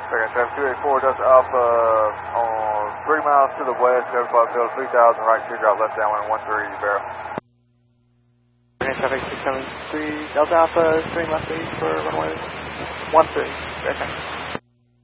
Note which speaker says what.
Speaker 1: Second 284, Delta Alpha on 3 miles to the west, Delta Field 3000, right teardrop, left downwind 13, Vero.
Speaker 2: Traffic 673, Delta Alpha, 3 left east for runway 13, okay.